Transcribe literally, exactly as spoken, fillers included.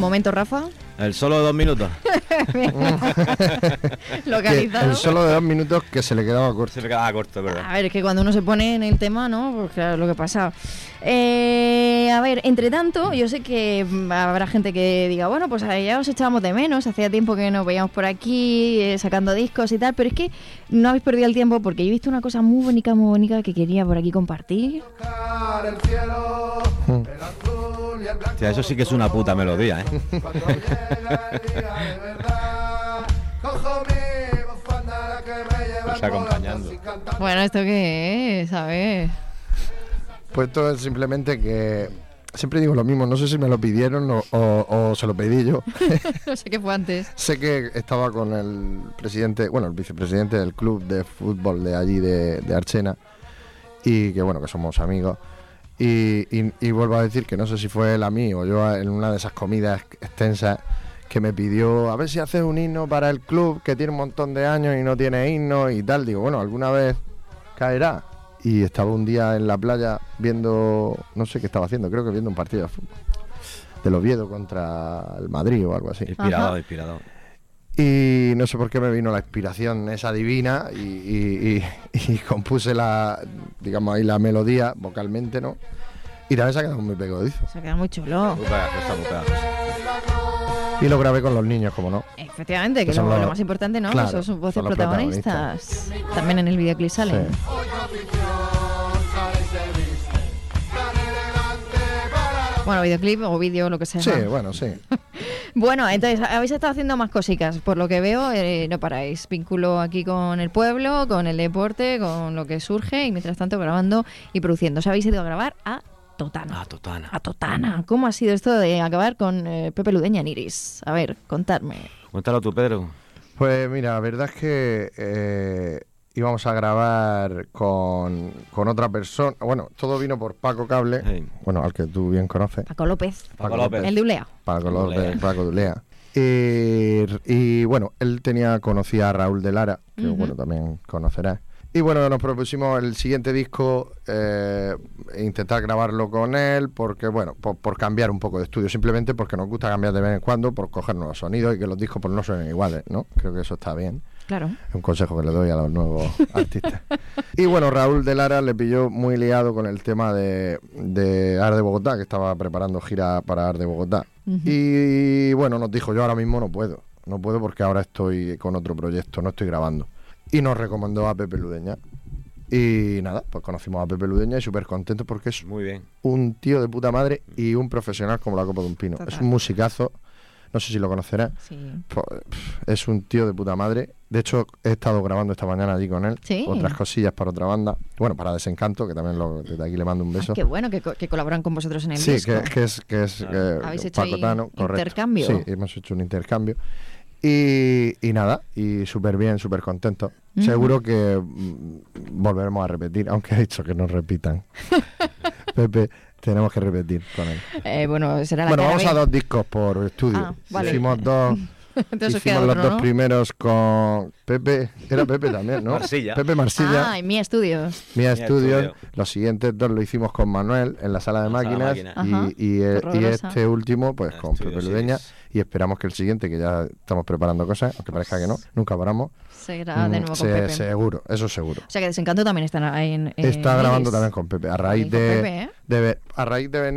momento, Rafa. El solo de dos minutos. Localizado. El solo de dos minutos que se le quedaba corto. Se me quedaba corto, ¿verdad? A ver, es que cuando uno se pone en el tema, ¿no? Pues claro, lo que pasa. Eh, a ver, entre tanto, yo sé que habrá gente que diga, bueno, pues ya os echábamos de menos, hacía tiempo que nos veíamos por aquí eh, sacando discos y tal, pero es que no habéis perdido el tiempo porque he visto una cosa muy bonita, muy bonita que quería por aquí compartir. Mm. O sea, eso sí que es una puta melodía, ¿eh? Está acompañando. Bueno, ¿esto qué es? A ver. Pues esto es simplemente que... Siempre digo lo mismo, no sé si me lo pidieron o, o, o se lo pedí yo. No sé qué fue antes. Sé que estaba con el presidente, bueno, el vicepresidente del club de fútbol de allí de, de Archena, y que bueno, que somos amigos. Y, y, y vuelvo a decir que no sé si fue él a mí o yo en una de esas comidas extensas que me pidió a ver si haces un himno para el club que tiene un montón de años y no tiene himno y tal. Digo, bueno, alguna vez caerá. Y estaba un día en la playa viendo, no sé qué estaba haciendo, creo que viendo un partido de fútbol del Oviedo contra el Madrid o algo así. Inspirado, Ajá. inspirado. Y no sé por qué me vino la inspiración esa divina y, y, y, y compuse la, digamos ahí la melodía vocalmente, ¿no? Y también se ha quedado muy pegadizo. Se ha quedado muy chulo. Muy pegajosa, muy pegajosa. Y lo grabé con los niños, como no. Efectivamente, que Que es son lo, los- lo más importante, ¿no? claro, Esos voces son los protagonistas. También en el videoclip salen. Sí. Bueno, videoclip o vídeo, lo que sea. Sí, ¿no? bueno, sí. Bueno, entonces habéis estado haciendo más cositas, por lo que veo, eh, no paráis. Vínculo aquí con el pueblo, con el deporte, con lo que surge y mientras tanto grabando y produciendo. Os habéis ido a grabar a Totana. Ah, Totana. A Totana. ¿Cómo ha sido esto de acabar con eh, Pepe Ludeña en Iris? A ver, contadme. Cuéntalo tú, Pedro. Pues mira, la verdad es que eh, íbamos a grabar con, con otra persona. Bueno, todo vino por Paco Cable, Sí. bueno, al que tú bien conoces. Paco López, Paco López. el de Ulea. Paco Dulea. López, Paco Dulea. Y, y bueno, él tenía, conocía a Raúl de Lara, que Ujú. bueno, también conocerás. Y bueno, nos propusimos el siguiente disco, eh, intentar grabarlo con él, porque bueno, por, por cambiar un poco de estudio, simplemente porque nos gusta cambiar de vez en cuando, por coger nuevos sonidos y que los discos pues no suenen iguales, ¿no? Creo que eso está bien. Claro. Es un consejo que le doy a los nuevos artistas. Y bueno, Raúl de Lara le pilló muy liado con el tema de, de Ar de Bogotá, que estaba preparando gira para Ar de Bogotá. Ujú. Y bueno, nos dijo, yo ahora mismo no puedo, no puedo porque ahora estoy con otro proyecto, no estoy grabando. Y nos recomendó a Pepe Ludeña. Y nada, pues conocimos a Pepe Ludeña y súper contentos porque es Muy bien. un tío de puta madre y un profesional como la copa de un pino. Total. Es un musicazo, no sé si lo conocerás. Sí. Pues, es un tío de puta madre. De hecho, he estado grabando esta mañana allí con él. Sí. Otras cosillas para otra banda. Bueno, para Desencanto, que también lo, desde aquí le mando un beso. Ah, qué bueno que, co- que colaboran con vosotros en el sí, disco. que, que es, que es Claro. que Habéis hecho Paco ahí Tano, correcto. intercambio. Sí, hemos hecho un intercambio. Y, y nada, y súper bien, súper contento. Ujú. Seguro que mm, volveremos a repetir, aunque he dicho que no repitan. Pepe, tenemos que repetir con él. Eh, bueno, será la Bueno, cara vamos B. a dos discos por estudio. Ah, vale. Hicimos dos. Entonces os Hicimos queda los otro, dos ¿no? primeros con Pepe, era Pepe también, ¿no? Marsilla. Pepe Marsilla, Ah, en mi estudios. Mía Mía Estudios. Estudio. Los siguientes dos lo hicimos con Manuel en la sala de En la sala de máquinas máquinas. y, y, eh, Ajá, y horrorosa. este último pues En con Estudio Pepe Ludeña seis. y esperamos que el siguiente, que ya estamos preparando cosas, aunque parezca que no, nunca paramos. Será de Mm, nuevo con se- Pepe. Seguro, eso seguro. O sea que Desencanto también está en, en Está grabando Iris. también con Pepe. A raíz Con de, Pepe, ¿eh? de ve- a raíz de venir